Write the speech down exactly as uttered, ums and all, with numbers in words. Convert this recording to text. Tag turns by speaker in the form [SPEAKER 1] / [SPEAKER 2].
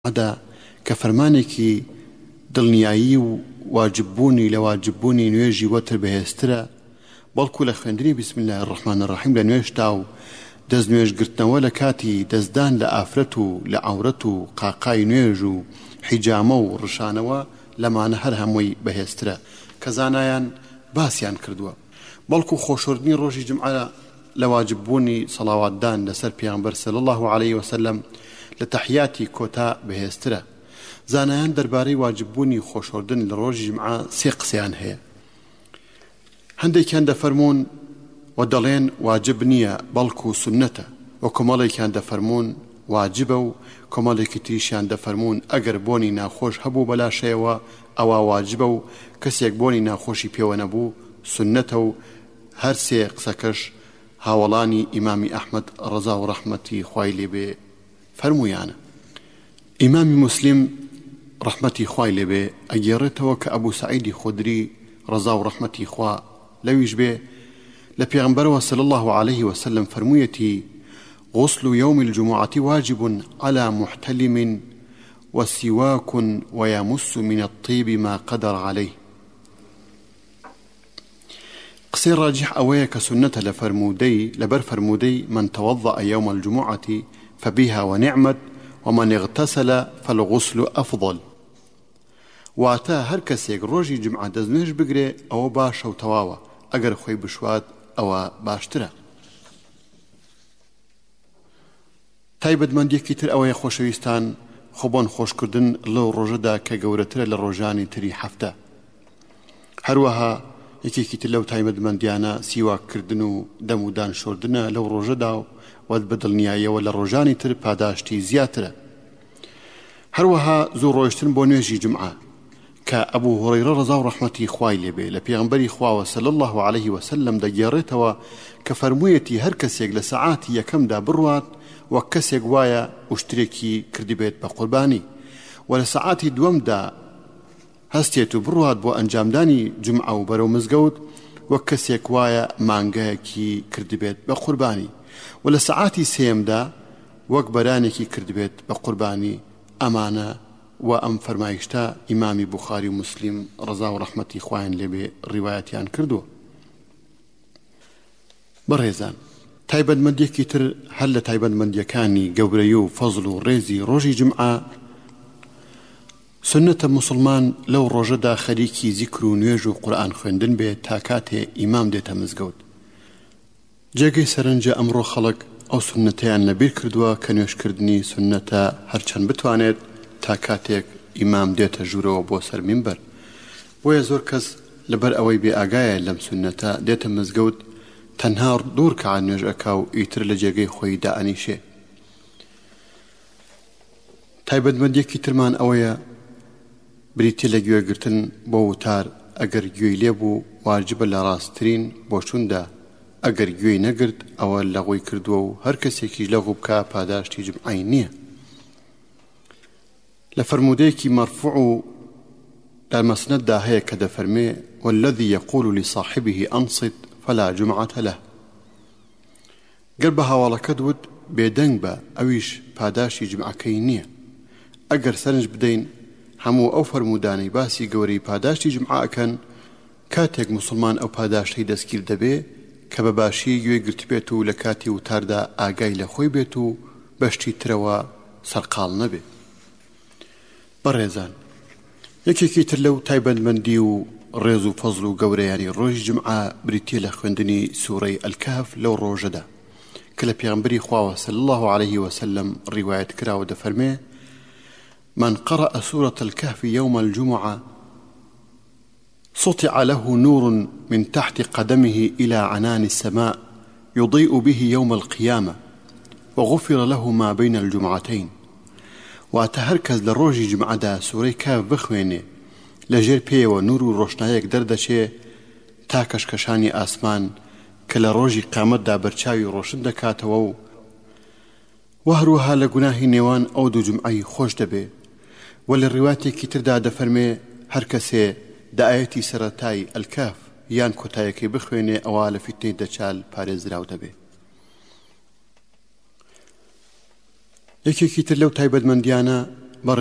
[SPEAKER 1] هذا كفرمانك دڵنیایی و واجببوونی لە واجببوونی نوێژی وەتر بەهێزترە بەڵکو لە خوێندنی بسم الله الرحمن الرحیم لە نوێژتا و دەست نوێژگرتنەوە لە کاتی دەستدان لە ئافرەت و لە عەورەت و قاقای نوێژ و حیجامە و ڕشانەوە لەمانە هەر هەمووی بەهێزترە کە زانایان باسییان کردووە بەڵکو خۆشردنی ڕۆژی جمعە لە واجببوونی سەڵاواتدان لەسەر پێغەمبەر صلی الله عليه وسلم لە تەحیاتی کۆتا بەهێزترە زانایان دەربارەی واجببوونی خۆشردن لە ڕۆژی جمعە سێ قسەیان هەیە هەندێکیان دەفەرموون و دەڵێن واجب نییە بەڵکو سنەتە و کۆمەڵێکیان دەفەرموون واجبە و کۆمەڵێکی تریشیان دەفەرموون ئەگەر بۆنی ناخۆش هەبوو بەلاشەیەوە ئەوە واجبە و کەسێک بۆنی ناخۆشی پێوە نەبوو سنەتە و هەر سێ قسەکەش هاوڵانی ئیمامی ئەحمەد ڕەزا و ڕەحمەتی خوای لێبێ فەرموویانە ئیمامی موسلیم ڕەحمەتی خوای لێبێ ئەگێڕێتەوە کە ئەبوو سەعیدی خودری ڕەزا و ڕەحمەتی خوا لەویش بێ لە پێغەمبەرەوە صلی الله عليه وسلم فەرموویەتی غسل يوم الجمعة واجب على محتلم وسواك ويمس من الطيب ما قدر عليه قصير راجح أويك سنة لفرمودي لبر فرمودي من توضأ يوم الجمعة فبها ونعمت ومن اغتسل فالغسل أفضل واتا هر کەسێک ڕۆژی جمعە دەستنوێژ بگرێ ئەوە باشە و تەواوە ئەگەر خۆی بشوات ئەوە باشترە تایبەتمەندیەکی تر ئەوەیە خۆشەویستان خۆبۆن خۆشکردن لەو ڕۆژەدا کە گەورەترە لە ڕۆژانی تری هەفتە هەروەها یەکێکی تر لەو تایبەتمەندیانە سیواکردن و دەم و دانشۆردنە لەو ڕۆژەدا و وەت بە دڵنیاییەوە لە ڕۆژانی تر پاداشتی زیاترە هەروەها زوو ڕۆیشتن بۆ نوێژی جمعە کە ئەبوو هوڕەیرە ڕەزا و ڕەحمەتی خوای لێبێ لە پێغەمبەری خواوە صلی الله عليه وسلم دەگێڕێتەوە کە فەرموویەتی هەر کەسێک لە سەعاتی یەکەمدا بڕوات وەک کەسێک وایە وشترێکی کردی بێت بە قوربانی و لە سەعاتی دووەمدا هەستێت و بڕوات بۆ ئەنجامدانی جمعە و بەرەو مزگەوت وەک کەسێک وایە مانگایەکی کردی بێت بە قوربانی و لە سەعاتی سێمدا وەک بەرانێکی کردی بێت بە قوربانی ئەمانە و ئەم فەرمایشتە ئیمامی بوخاری و مسلیم ڕەزا و ڕەحمەتی خوایان لێبێ ڕیوایەتیان کردووە بەڕێزان تایبەتمەندیەکی تر هەر لە تایبەتمەندیەکانی گەورەی و فەزڵ و ڕێزی ڕۆژی جمعە سنەتە موسڵمان لەو ڕۆژەدا خەریکی زیکر و نوێژ و قورئان خوێندن بێت تا کاتێ ئیمام دێتە مزگەوت جێگەی سەرنجە ئەمڕۆ خەڵک ئەو سنەتەیان لەبیر کردووە کە نوێژکردنی سنەتە هەرچەند بتوانێت تا کاتێک ئیمام دێتە ژوورەوە بۆ سەر مینبەر بۆیە زۆر کەس لەبەر ئەوەی بێ ئاگایە لەم سنەتە دێتە مزگەوت تەنها دوور کە نوێژ ئەکا و ئیتر لە جێگەی خۆی دائەنیشێ تایبەتمەندیەکی ترمان ئەوەیە بریتێ لە گوێگرتن بۆ وتار ئەگەر گوێی لێبوو واجبە لە ڕاستترین بۆچووندا ئەگەر گوێی نەگرت ئەوە لەغوی کردووە و هەر کەسێکیش لەغوو بکە پاداشتی جمعەی نییە لە فەرمودەیەکی مەرفوع و لە مەسنەددا هەیە کە دەفەرمێ والذي يقول لصاحبه أنصت فلا جمعة له گەر بە هاوڵەکەت وت بێدەنگ بە ئەویش پاداشتی جمعەکەی نییە ئەگەر سەرنج بدەین هەموو ئەو فەرمودانەی باسی گەورەی پاداشتی جمعە ئەکەن کاتێک موسڵمان ئەو پاداشتەی دەستگیر دەبێ کە بە باشی گوێ گرت بێت و لە کاتی وتاردا ئاگای لە خۆی بێت و بەشتی ترەوە سەرقاڵ نەبێت بەڕێزان یەکێکی تر لەو تایبەتمەندی و ڕێز و فەزڵ و گەورەیانی ڕۆژی جمعە بریتیە لە خوێندنی سوورەی ئەلکەهف لەو ڕۆژەدا کە لە پێغەمبەری خواوە صلی الله عليه وسلم ڕیوایەت کراوە دەفەرمێ من قرأ سورة الكهف يوم الجمعة سطع له نور من تحت قدمه إلى عنان السماء يضيء به يوم القيامة وغفر له ما بين الجمعتين واتهركز لروجي جمعة دا سوري كاف بخويني لجير بيو نور روشنايك دردشي تاكش كشاني آسمان كلا روجي قامت دا برچاوي روشن دكاتوو وهروها لقناهي نيوان أو دو جمعي خوش دبي وللرواتي كتر دا دفرمي هركسي دا آياتي سرطاي الكاف يان كتايكي بخويني أوال فتني دچال پاريز راو دبي یەکێکی تر لەو تایبەتمەندیانە